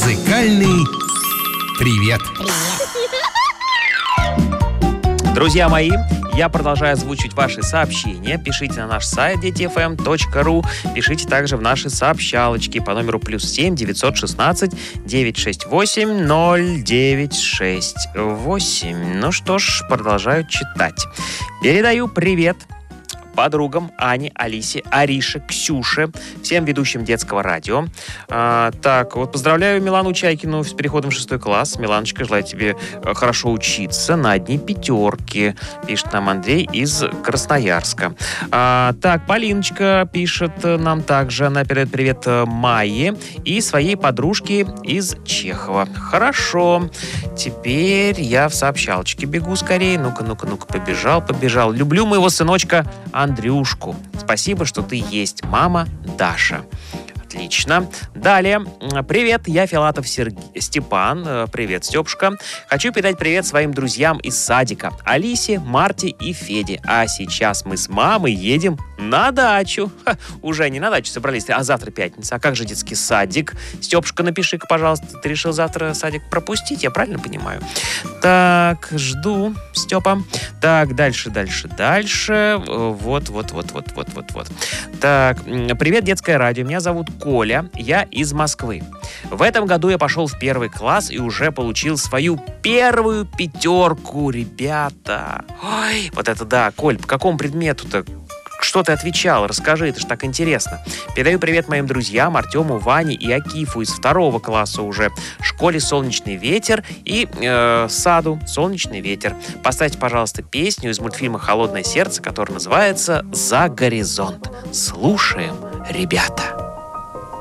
Музыкальный привет. Друзья мои, я продолжаю озвучивать ваши сообщения. Пишите на наш сайт детифм.ру. Пишите также в наши сообщалочки по номеру +7 916 968 0968. Ну что ж, продолжаю читать. Передаю привет подругам Ане, Алисе, Арише, Ксюше, всем ведущим детского радио. Так, вот поздравляю Милану Чайкину с переходом в 6 класс. Миланочка, желаю тебе хорошо учиться на одни пятерки, пишет нам Андрей из Красноярска. Так, Полиночка пишет нам также, она передает привет Майе и своей подружке из Чехова. Хорошо, теперь я в сообщалочке бегу скорее. Ну-ка, побежал. Люблю моего сыночка Андрюшку. Спасибо, что ты есть, мама Даша. Отлично. Далее. Привет, я Филатов Степан. Привет, Степушка. Хочу передать привет своим друзьям из садика. Алисе, Марте и Феде. А сейчас мы с мамой едем на дачу. Уже не на дачу собрались, а завтра пятница. А как же детский садик? Степушка, напиши-ка, пожалуйста, ты решил завтра садик пропустить? Я правильно понимаю? Так, жду, Степа. Так, дальше. Вот. Так, привет, детское радио. Меня зовут Коля, я из Москвы. В этом году я пошел в 1 класс и уже получил свою первую 5, ребята. Ой, вот это да, Коль, по какому предмету-то? Что ты отвечал? Расскажи, это ж так интересно. Передаю привет моим друзьям Артему, Ване и Акифу из 2 класса уже. Школе «Солнечный ветер» и саду «Солнечный ветер». Поставьте, пожалуйста, песню из мультфильма «Холодное сердце», которая называется «За горизонт». Слушаем, ребята.